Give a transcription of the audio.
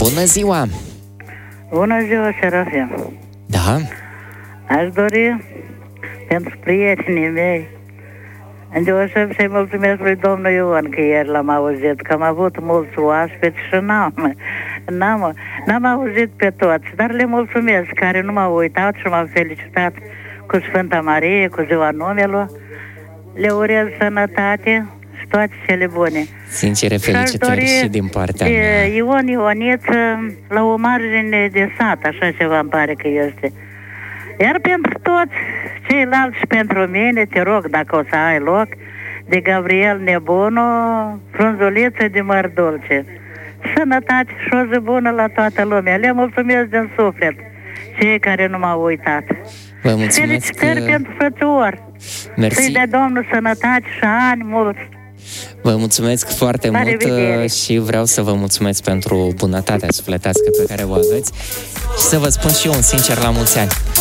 Bună ziua! Bună ziua, Serafim! Da? Aș dori pentru prietenii mei îndeoseb să-i mulțumesc lui domnul Ion, că ieri l-am auzit, că am avut mulți oaspeți și n-am auzit pe toți, dar le mulțumesc, care nu m-au uitat și m-au felicitat cu Sfânta Marie, cu ziua numelor. Le urez sănătate și toate cele bune. Sincere felicitări și din partea mea. Ion Ioneță, la o margine de sat, așa ceva îmi pare că este. Iar pentru toți ceilalți și pentru mine, te rog, dacă o să ai loc, de Gabriel Nebunu, frunzuliță de măr dulce. Sănătate și o zi bună la toată lumea. Le mulțumesc din suflet, cei care nu m-au uitat. Vă mulțumesc. Felicitări pentru frățior. Să-i dea Domnul sănătate și ani mulți. Vă mulțumesc foarte mult și vreau să vă mulțumesc pentru bunătatea sufletească pe care o aveți și să vă spun și eu un sincer la mulți ani.